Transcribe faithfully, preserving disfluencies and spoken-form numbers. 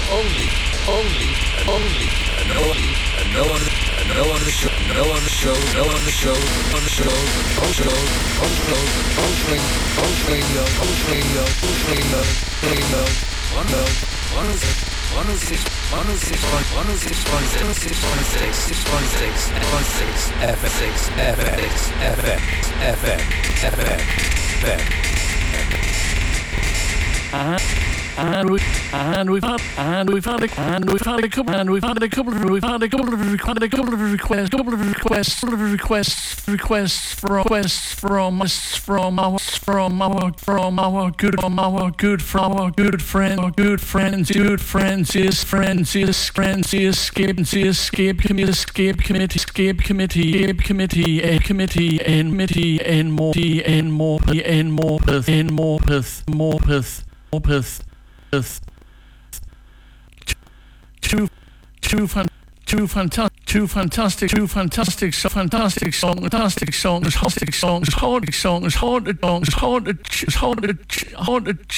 only, only, and only, and only, and no other, and no other show, no other show, no other show, no other show, no show, no show, no swing, no radio, no radio, no radio, radio, one no, one oh six, one oh six, one oh six point, one oh six point zero, six point six, six point six, point six, F X, F X, F X, F X, F X, F X. Uh-huh. And we and we've had and we've had a and we've had a couple and we've had a couple of we've had a couple of requests a couple of requests couple of requests couple of requests requests from requests from us from our from our from our good from our good from our good friend our good friends good friends is friends is friends is escape is escape committee escape committee escape committee escape committee a committee and committee and more and more and more and more more more more Two, two, fun, two fantastic, two fantastic, two fantastic, so fantastic songs, fantastic songs, fantastic songs, haunted songs, haunted songs, haunted, haunted, haunted.